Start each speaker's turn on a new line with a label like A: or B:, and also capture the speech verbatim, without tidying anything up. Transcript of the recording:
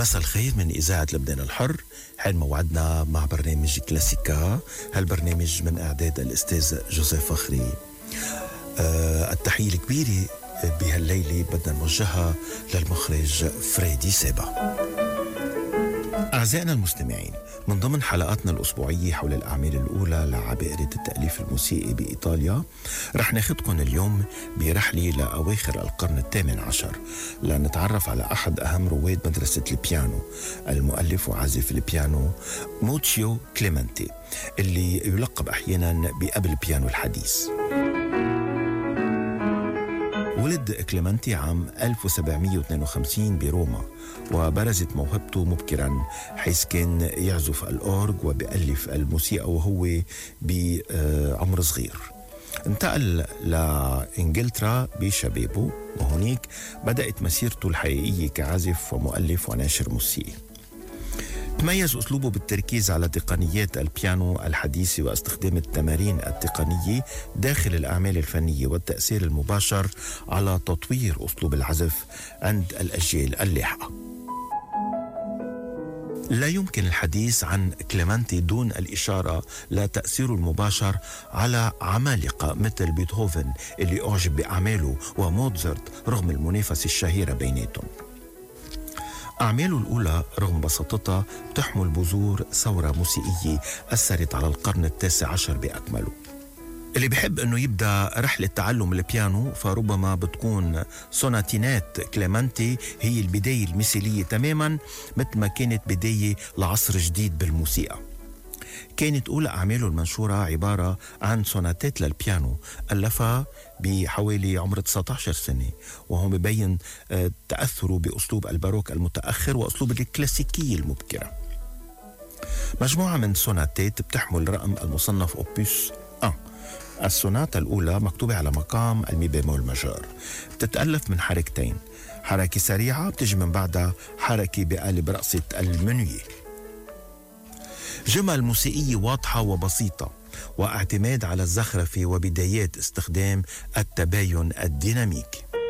A: مساء الخير من إذاعة لبنان الحر. حين موعدنا مع برنامج كلاسيكا، هالبرنامج من إعداد الأستاذ جوزيف فخري. أه التحية الكبيرة بهالليلة بدنا نوجهها للمخرج فريدي سابا. أعزائنا المستمعين، من ضمن حلقاتنا الأسبوعية حول الأعمال الأولى لعبائرة التأليف الموسيقي بإيطاليا، رح ناخدكم اليوم برحلة لأواخر القرن الثامن عشر لنتعرف على أحد أهم رواد مدرسة البيانو، المؤلف وعازف البيانو موتشيو كليمنتي، اللي يلقب أحيانا بأب البيانو الحديث. ولد كليمنتي عام ألف وسبعمائة واثنين وخمسين بروما، وبرزت موهبته مبكرا حيث كان يعزف الأورغ وبيألف الموسيقى وهو بعمر صغير. انتقل لإنجلترا بشبابه، وهناك بدأت مسيرته الحقيقية كعازف ومؤلف وناشر موسيقي. تميز أسلوبه بالتركيز على تقنيات البيانو الحديثة واستخدام التمارين التقنية داخل الأعمال الفنية والتأثير المباشر على تطوير أسلوب العزف عند الأجيال اللاحقة. لا يمكن الحديث عن كليمنتي دون الإشارة لتأثيره المباشر على عمالقة مثل بيتهوفن اللي أعجب بأعماله، وموتزارت رغم المنافسة الشهيرة بيناتهم. أعماله الأولى رغم بساطتها تحمل بذور ثورة موسيقية أثرت على القرن التاسع عشر بأكمله. اللي بيحب أنه يبدأ رحلة تعلم البيانو فربما بتكون سوناتينات كليمنتي هي البداية المثالية تماما، مثل ما كانت بداية لعصر جديد بالموسيقى. كانت أولى أعماله المنشورة عبارة عن سوناتات للبيانو ألفها بحوالي عمر تسعة عشر سنة، وهو مبين تأثره بأسلوب الباروك المتأخر وأسلوب الكلاسيكية المبكرة. مجموعة من سوناتات بتحمل رقم المصنف أوبوس واحد. السوناتا الأولى مكتوبة على مقام المي بيمول ماجور، بتتألف من حركتين، حركة سريعة بتجي من بعدها حركة بقالب رقصة المنوية. جمل موسيقية واضحة وبسيطة، واعتماد على الزخرفة وبدايات استخدام التباين الديناميكي.